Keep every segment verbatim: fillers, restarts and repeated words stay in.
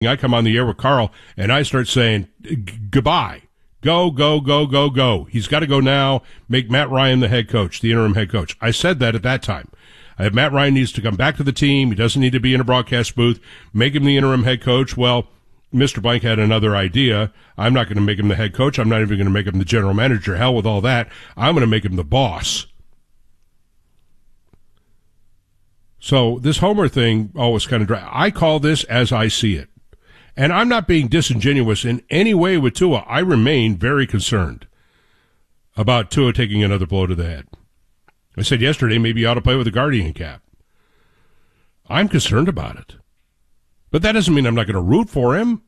I come on the air with Carl, and I start saying, goodbye. Go, go, go, go, go. He's got to go now. Make Matt Ryan the head coach, the interim head coach. I said that at that time. I have Matt Ryan needs to come back to the team. He doesn't need to be in a broadcast booth. Make him the interim head coach. Well, Mister Blank had another idea. I'm not going to make him the head coach. I'm not even going to make him the general manager. Hell with all that. I'm going to make him the boss. So this Homer thing always kind of dry. I call this as I see it. And I'm not being disingenuous in any way with Tua. I remain very concerned about Tua taking another blow to the head. I said yesterday maybe you ought to play with a Guardian cap. I'm concerned about it. But that doesn't mean I'm not going to root for him.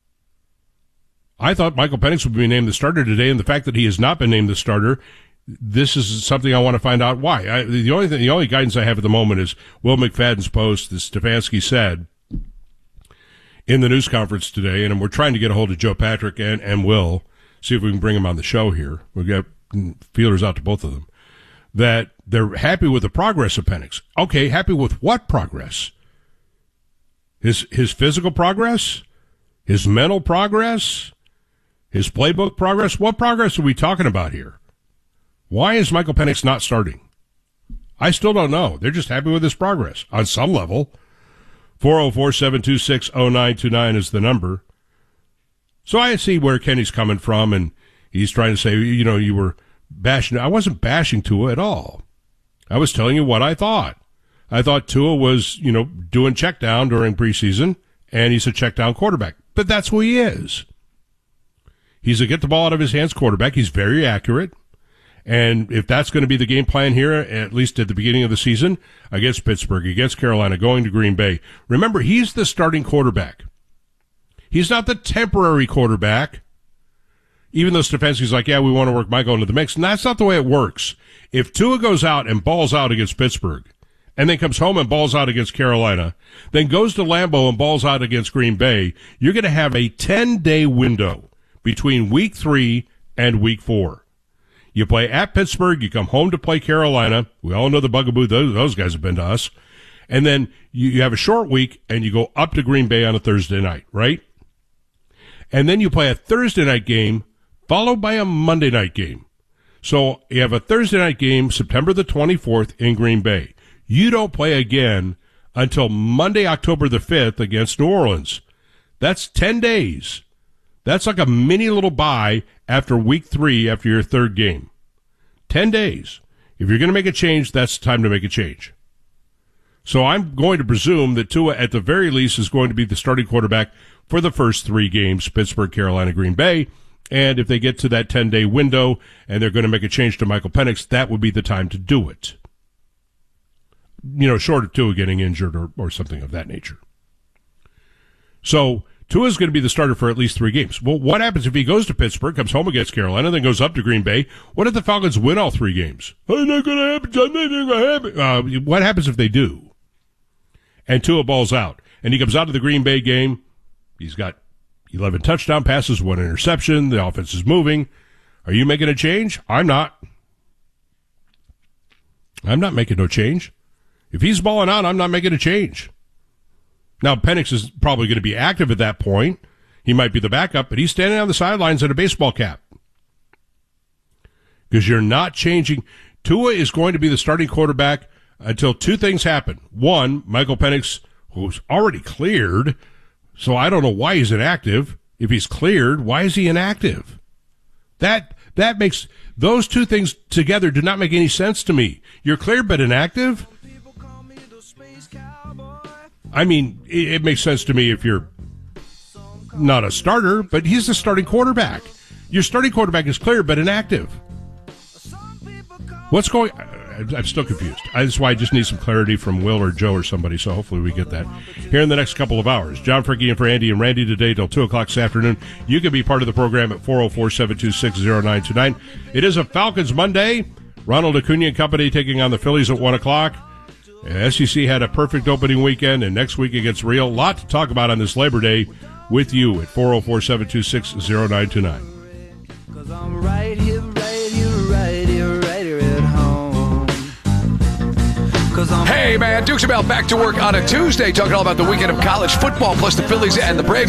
I thought Michael Penix would be named the starter today, and the fact that he has not been named the starter, this is something I want to find out why. I, the only thing, the only guidance I have at the moment is Will McFadden's post that Stefanski said in the news conference today, and we're trying to get a hold of Joe Patrick and, and Will, see if we can bring him on the show here. We'll get feelers out to both of them. That they're happy with the progress of Penix. Okay, happy with what progress? His his physical progress? His mental progress? His playbook progress? What progress are we talking about here? Why is Michael Penix not starting? I still don't know. They're just happy with his progress on some level. four oh four, seven two six, oh nine two nine is the number. So I see where Kenny's coming from, and he's trying to say, you know, you were bashing. I wasn't bashing Tua at all. I was telling you what I thought. I thought Tua was, you know, doing check down during preseason, and he's a check down quarterback. But that's who he is. He's a get the ball out of his hands quarterback. He's very accurate. And if that's going to be the game plan here, at least at the beginning of the season, against Pittsburgh, against Carolina, going to Green Bay, remember, he's the starting quarterback. He's not the temporary quarterback. Even though Stefanski's like, yeah, we want to work Michael into the mix. And that's not the way it works. If Tua goes out and balls out against Pittsburgh, and then comes home and balls out against Carolina, then goes to Lambeau and balls out against Green Bay, you're going to have a ten-day window between week three and week four. You play at Pittsburgh, you come home to play Carolina. We all know the bugaboo those, those guys have been to us. And then you, you have a short week, and you go up to Green Bay on a Thursday night, right? And then you play a Thursday night game, followed by a Monday night game. So you have a Thursday night game, September the twenty-fourth in Green Bay. You don't play again until Monday, October the fifth against New Orleans. That's ten days. That's like a mini little bye after week three, after your third game. Ten days. If you're going to make a change, that's the time to make a change. So I'm going to presume that Tua, at the very least, is going to be the starting quarterback for the first three games, Pittsburgh, Carolina, Green Bay. And if they get to that ten-day window and they're going to make a change to Michael Penix, that would be the time to do it. You know, short of Tua getting injured or, or something of that nature. So Tua is going to be the starter for at least three games. Well, what happens if he goes to Pittsburgh, comes home against Carolina, then goes up to Green Bay? What if the Falcons win all three games? It's not going to happen. It's not going to happen. Uh, what happens if they do? And Tua balls out. And he comes out of the Green Bay game. He's got eleven touchdown passes, one interception. The offense is moving. Are you making a change? I'm not. I'm not making no change. If he's balling out, I'm not making a change. Now, Penix is probably going to be active at that point. He might be the backup, but he's standing on the sidelines in a baseball cap. Because you're not changing. Tua is going to be the starting quarterback until two things happen. One, Michael Penix, who's already cleared, so I don't know why he's inactive. If he's cleared, why is he inactive? That that makes, those two things together do not make any sense to me. You're cleared but inactive? I mean, it, it makes sense to me if you're not a starter, but he's the starting quarterback. Your starting quarterback is cleared but inactive. What's going on? I'm still confused. That's why I just need some clarity from Will or Joe or somebody, so hopefully we get that here in the next couple of hours. John Fricke in for Andy and Randy today till two o'clock this afternoon. You can be part of the program at four oh four, seven two six, oh nine two nine. It is a Falcons Monday. Ronald Acuna and company taking on the Phillies at one o'clock. S E C had a perfect opening weekend, and next week against Real. A lot to talk about on this Labor Day with you at four oh four, seven two six, oh nine two nine. Because I'm right here, right here, right here, right here at home. Hey, Hey, man, Dukes of Bell back to work on a Tuesday, talking all about the weekend of college football, plus the Phillies and the Braves.